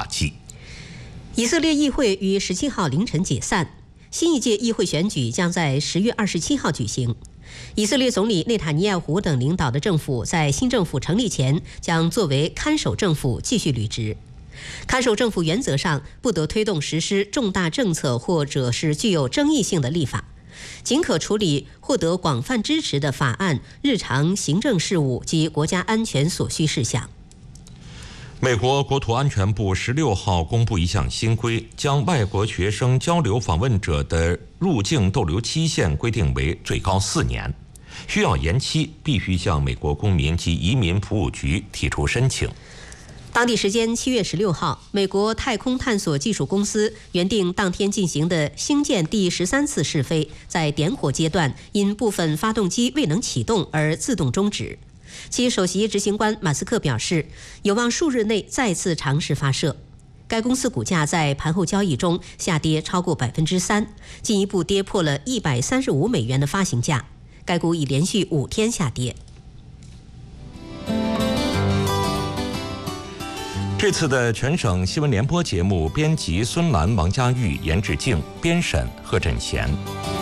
法纪。 以色列议会于17号凌晨解散，新一届议会选举将在10月27号举行。以色列总理内塔尼亚胡等领导的政府在新政府成立前将作为看守政府继续履职。看守政府原则上不得推动实施重大政策或者是具有争议性的立法，仅可处理获得广泛支持的法案、日常行政事务及国家安全所需事项。 美国国土安全部16号公布一项新规，将外国学生交流访问者的入境逗留期限规定为最高4年，需要延期必须向美国公民及移民服务局提出申请。 当地时间7月16号，美国太空探索技术公司原定当天进行的星舰第13次试飞，在点火阶段因部分发动机未能启动而自动终止。其首席执行官马斯克表示，有望数日内再次尝试发射。该公司股价在盘后交易中下跌超过3%，进一步跌破了135美元的发行价。该股已连续5天下跌。 这次的全省新闻联播节目编辑孙兰、王佳玉、严志静，编审贺振贤。